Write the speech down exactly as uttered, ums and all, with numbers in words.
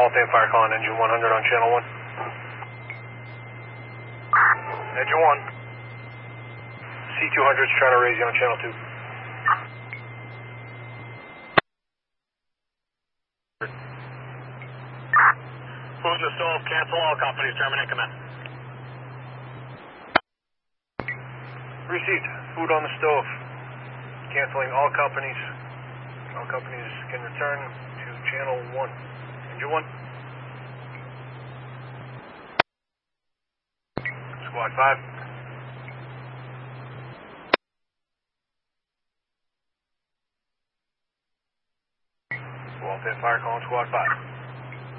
All-Fan Fire calling engine one hundred on channel one. Engine one. C two hundred is trying to raise you on channel two. Food in the stove, cancel all companies, terminate command. Received. Food on the stove. Canceling all companies. All companies can return to channel one. Engine one. Squad five. All-Fan Fire calling squad five.